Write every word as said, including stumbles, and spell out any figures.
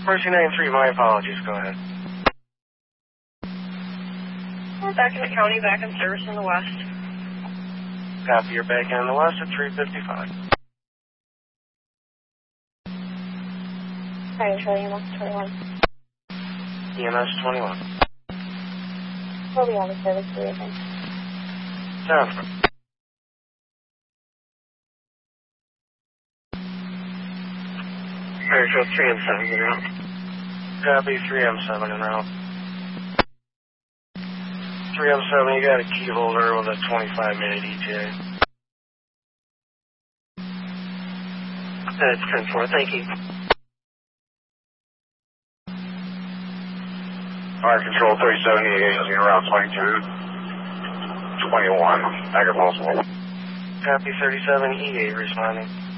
Mercy nine three, my apologies, go ahead. We're back in the county, back in service in the west. Copy, you're back in the west at three fifty-five. Alright, Charlie, E M S twenty-one. E M S twenty-one. We'll be on the service for you, thanks. Sounds good. Alright, so three M seven in route. Copy, three M seven en route. three M seven, you got a key holder with a twenty-five minute E T A. That's ten four, thank you. Alright, control thirty-seven E eight, using route twenty-two, twenty-one, agricultural. Copy, thirty-seven E eight responding.